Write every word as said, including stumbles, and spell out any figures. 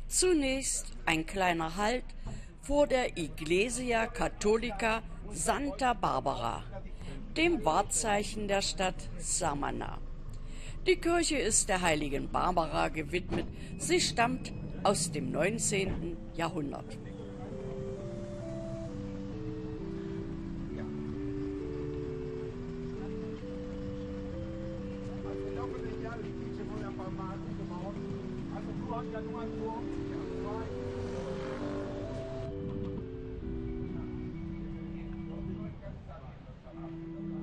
Zunächst ein kleiner Halt vor der Iglesia Católica Santa Barbara, dem Wahrzeichen der Stadt Samaná. Die Kirche ist der heiligen Barbara gewidmet. Sie stammt aus dem neunzehnten Jahrhundert. Also du hast ja nur einen Turm, zwei.